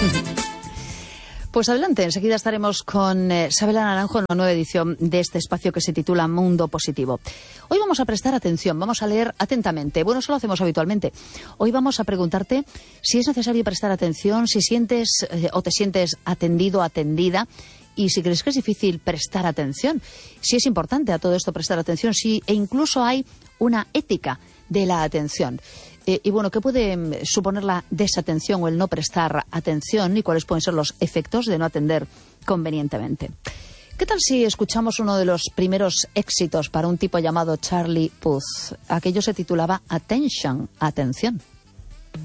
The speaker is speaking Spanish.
Pues adelante, enseguida estaremos con Sabela Naranjo en una nueva edición de este espacio que se titula Mundo Positivo. Hoy vamos a prestar atención, vamos a leer atentamente. Bueno, eso lo hacemos habitualmente. Hoy vamos a preguntarte si es necesario prestar atención, si sientes o te sientes atendido, atendida, y si crees que es difícil prestar atención, si es importante a todo esto prestar atención, e incluso hay una ética de la atención. Y bueno, ¿qué puede suponer la desatención o el no prestar atención y cuáles pueden ser los efectos de no atender convenientemente? ¿Qué tal si escuchamos uno de los primeros éxitos para un tipo llamado Charlie Puth? Aquello se titulaba Attention, atención.